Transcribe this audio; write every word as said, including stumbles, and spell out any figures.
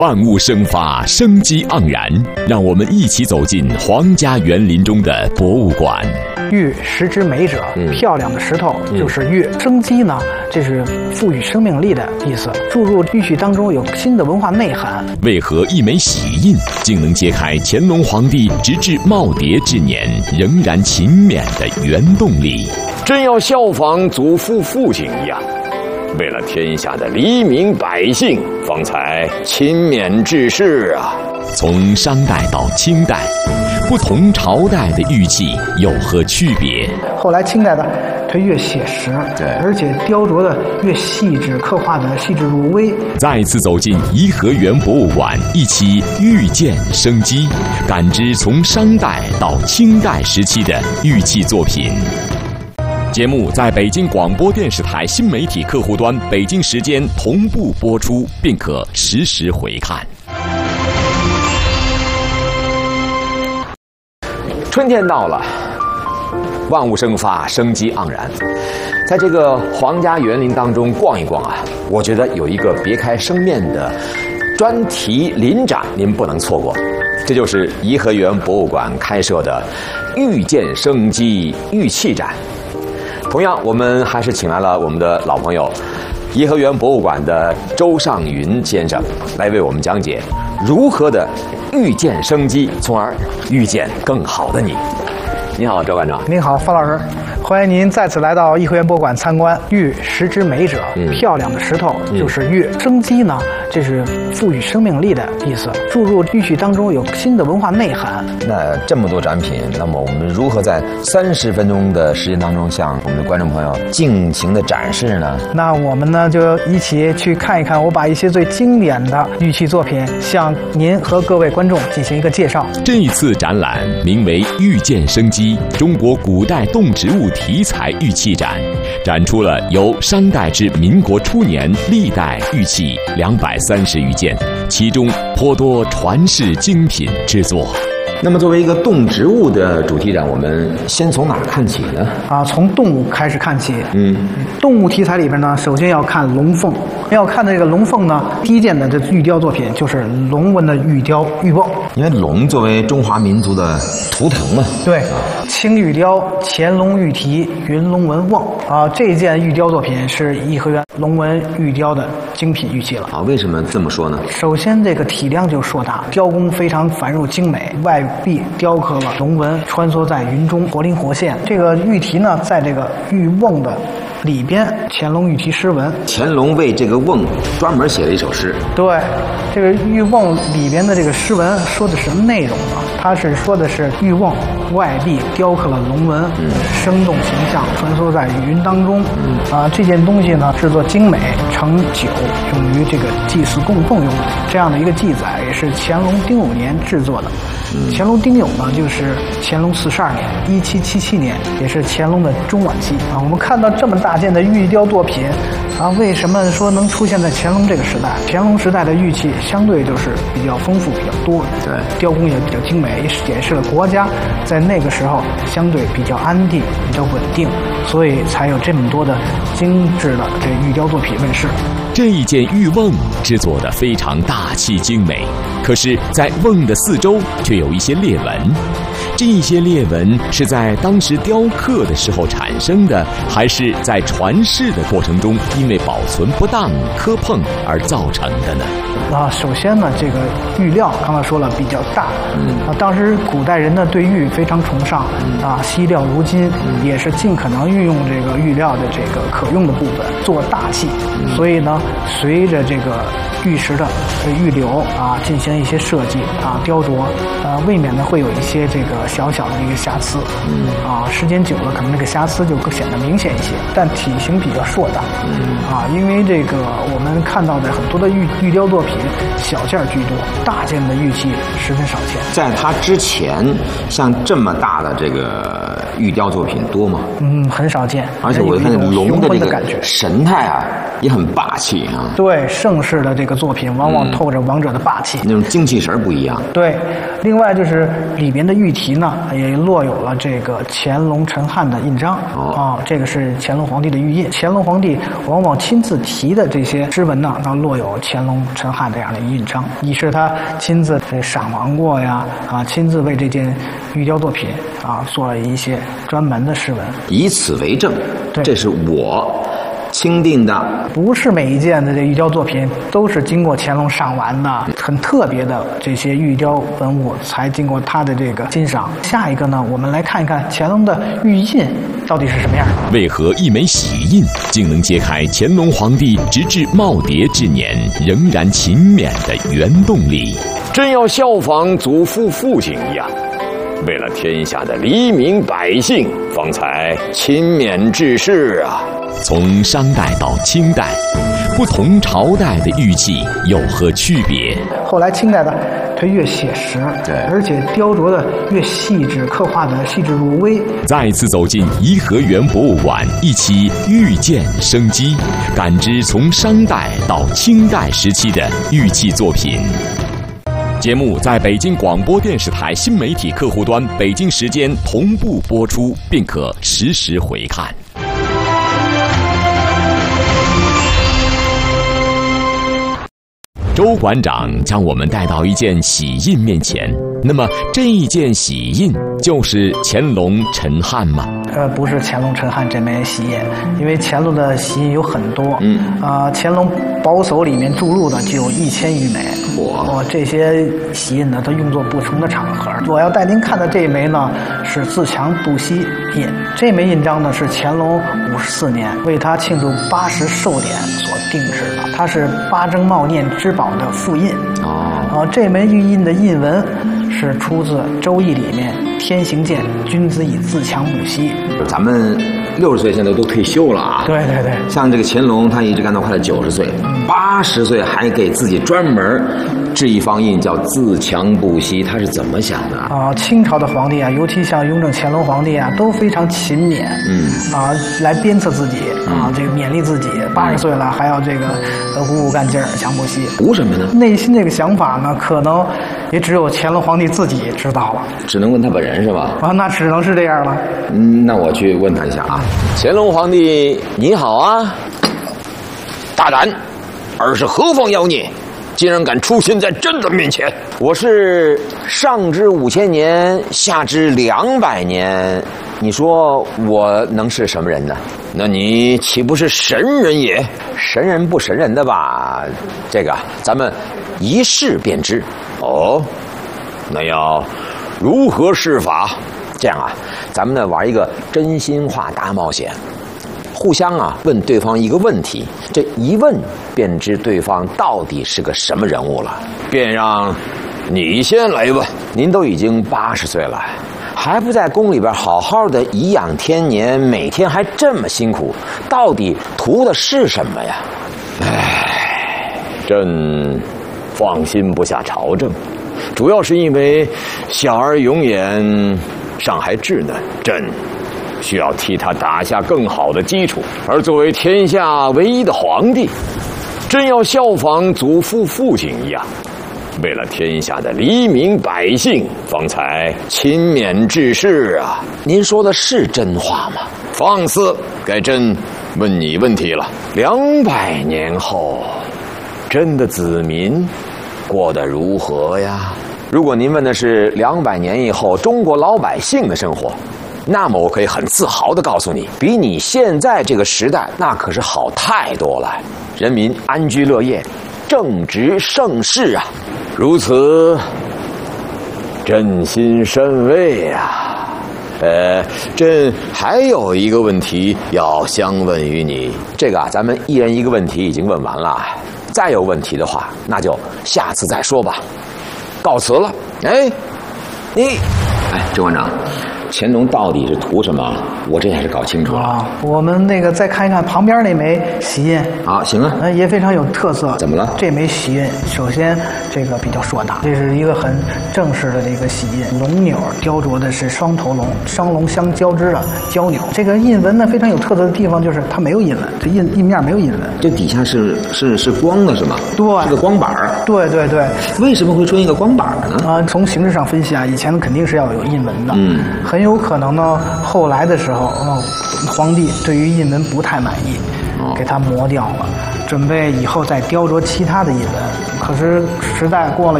万物生发，生机盎然。让我们一起走进皇家园林中的博物馆。 玉石之美者， 嗯、 漂亮的石头就是玉。嗯、生机呢，这是赋予生命力的意思。注入玉器当中有新的文化内涵。 为何一枚玺印竟能揭开乾隆皇帝直至耄耋之年仍然勤勉的原动力？ 真要效仿祖父父亲一样，为了天下的黎民百姓，方才勤勉治世啊！ 从商代到清代，不同朝代的玉器有何区别？ 后来清代的它越写实， 对， 而且雕琢的越细致，刻画的细致入微。 再次走进颐和园博物馆，一起遇见生机，感知从商代到清代时期的玉器作品。节目在北京广播电视台新媒体客户端北京时间同步播出，并可实时回看。 春天到了，万物生发，生机盎然。在这个皇家园林当中逛一逛啊，我觉得有一个别开生面的专题临展，您不能错过。这就是颐和园博物馆开设的遇见生机玉器展。同样，我们还是请来了我们的老朋友，颐和园博物馆的周尚云先生，来为我们讲解如何的遇见生机，从而遇见更好的你。你好，周馆长。 您好，方老师。欢迎您再次来到颐和园博物馆参观。玉石之美者，嗯、漂亮的石头就是玉。嗯、生机呢，这是赋予生命力的意思。注入玉器当中有新的文化内涵。 那这么多展品，那么我们如何在三十分钟的时间当中，向我们的观众朋友尽情的展示呢？ 那我们呢就一起去看一看，我把一些最经典的玉器作品向您和各位观众进行一个介绍。 这一次展览名为“遇见生机：中国古代动植物题材玉器展”，展出了由商代至民国初年历代玉器两百三十余件，其中颇多传世精品之作。 那么作为一个动植物的主题展，我们先从哪儿看起呢？ 啊，从动物开始看起。 嗯， 动物题材里边呢，首先要看龙凤。要看的这个龙凤呢，第一件的这玉雕作品就是龙纹的玉雕玉瓮。 因为龙作为中华民族的图腾嘛。 对，青玉雕乾隆玉题云龙纹瓮啊，这件玉雕作品是颐和园龙纹玉雕的精品玉器了。 啊，为什么这么说呢？ 首先，这个体量就硕大，雕工非常繁缛精美，外壁雕刻了龙纹穿梭在云中，活灵活现。这个玉题呢，在这个玉瓮的里边，乾隆玉题诗文。 乾隆为这个瓮专门写了一首诗。 对，这个玉瓮里边的这个诗文说的是什么内容呢？它是说的是玉瓮外壁雕刻了龙纹，嗯、生动形象，穿梭在云当中。嗯、啊，这件东西呢，制作精美，盛酒，用于这个祭祀供奉用的。这样的一个记载也是乾隆丁酉年制作的。嗯、乾隆丁酉呢，就是乾隆四十二年，一七七七年，也是乾隆的中晚期啊。我们看到这么大件的玉雕作品啊，为什么说能出现在乾隆这个时代？乾隆时代的玉器相对就是比较丰富、比较多， 对， 雕工也比较精美，也显示了国家在那个时候相对比较安定、比较稳定，所以才有这么多的精致的这玉雕作品问世。 这一件玉瓮制作的非常大气精美，可是，在瓮的四周却有一些裂纹。这些裂纹是在当时雕刻的时候产生的，还是在传世的过程中因为保存不当、磕碰而造成的呢？ 啊，首先呢，这个玉料刚才说了比较大，嗯啊，当时古代人呢对玉非常崇尚，啊，惜料如金，嗯、也是尽可能运用这个玉料的这个可用的部分做大器，嗯、所以呢，随着这个玉石的玉流啊进行一些设计啊雕琢，啊，未免呢会有一些这个小小的一个瑕疵，嗯啊，时间久了可能那个瑕疵就更显得明显一些，但体型比较硕大，嗯啊，因为这个我们看到的很多的玉玉雕作品。小件居多，大件的玉器十分少见。 在它之前，像这么大的这个玉雕作品多吗？ 嗯，很少见。 而且我看龙的这个神态啊，也很霸气啊。 对，盛世的这个作品往往透着王者的霸气， 嗯、那种精气神不一样。 对，另外就是里边的玉题呢，也落有了这个乾隆陈汉的印章。哦，啊，这个是乾隆皇帝的玉印。乾隆皇帝往往亲自题的这些诗文呢，那落有乾隆陈汉这样的印章。一是他亲自赏玩过呀，啊，亲自为这件玉雕作品啊做了一些专门的诗文， 以此为证， 对， 这是我钦定的。 不是每一件的这玉雕作品都是经过乾隆赏玩的，很特别的这些玉雕文物才经过他的这个欣赏。下一个呢，我们来看一看乾隆的玉印到底是什么样。 为何一枚玺印竟能揭开乾隆皇帝直至耄耋之年仍然勤勉的原动力？ 真要效仿祖父父亲一样，为了天下的黎民百姓，方才勤勉治世啊！ 从商代到清代，不同朝代的玉器有何区别？ 后来清代的它越写实， 对， 而且雕琢的越细致，刻画的细致入微。 再次走进颐和园博物馆，一起遇见生机，感知从商代到清代时期的玉器作品。节目在北京广播电视台新媒体客户端北京时间同步播出，并可实时回看。周馆长将我们带到一件玺印面前，那么这一件玺印就是乾隆陈汉吗？ 呃，不是乾隆陈汉这枚玺印，因为乾隆的玺印有很多，嗯，啊、呃，乾隆宝叟里面注入的就有一千余枚。我这些玺印呢，它用作不同的场合。我要带您看的这一枚呢，是自强不息印。这枚印章呢，是乾隆五十四年为他庆祝八十寿典所定制的，它是八征茂念之宝的复印。哦，呃，这枚玉印的印文是出自《周易》里面“天行健，君子以自强不息”。 咱们六十岁现在都退休了啊。 对对对。 像这个乾隆，他一直干到快了九十岁，八十岁还给自己专门制一方印，叫自强不息。他是怎么想的啊？ 啊，清朝的皇帝啊，尤其像雍正、乾隆皇帝啊，都非常勤勉，嗯，啊，来鞭策自己啊，这个勉励自己。八十岁了还要这个呃鼓舞干劲儿，强不息。 图什么呢？ 内心这个想法呢，可能也只有乾隆皇帝自己知道了。 只能问他本人是吧？ 啊，那只能是这样了。 嗯，那我去问他一下啊。 乾隆皇帝你好啊！大胆，尔是何方妖孽？竟然敢出现在朕的面前！ 我是上知五千年，下知两百年，你说我能是什么人呢？ 那你岂不是神人也？ 神人不神人的吧？这个咱们一试便知。 哦，那要如何试法？ 这样啊，咱们呢玩一个真心话大冒险。互相啊问对方一个问题，这一问便知对方到底是个什么人物了。 便让你先来问。 您都已经八十岁了，还不在宫里边好好的颐养天年，每天还这么辛苦，到底图的是什么呀？ 唉，朕放心不下朝政，主要是因为小儿永远尚还稚嫩，朕需要替他打下更好的基础。而作为天下唯一的皇帝，真要效仿祖父父亲一样，为了天下的黎民百姓，方才勤勉治世啊！ 您说的是真话吗？ 放肆！该朕问你问题了。两百年后，朕的子民过得如何呀？ 如果您问的是两百年以后中国老百姓的生活，那么我可以很自豪地告诉你，比你现在这个时代那可是好太多了。人民安居乐业，正直盛世啊！ 如此，朕心甚慰啊。呃，朕还有一个问题要相问于你。 这个啊，咱们一人一个问题已经问完了，再有问题的话，那就下次再说吧。告辞了。哎，你，哎，周馆长，乾隆到底是图什么？我这还是搞清楚了。 啊，我们那个再看一看旁边那枚玺印。 好，行啊。 呃，也非常有特色。 怎么了？ 这枚玺印，首先这个比较硕大，这是一个很正式的这个玺印，龙钮雕琢的是双头龙，双龙相交织的交钮。这个印纹呢非常有特色的地方就是它没有印纹，这印印面没有印纹。 这底下是是是光的是吗？ 对， 是个光板儿。 对对对。 为什么会出现一个光板儿呢？ 啊，从形式上分析啊，以前肯定是要有印纹的。嗯，很有可能呢，后来的时候，哦，皇帝对于印纹不太满意， 给它磨掉了，准备以后再雕琢其他的印纹。可是时代过了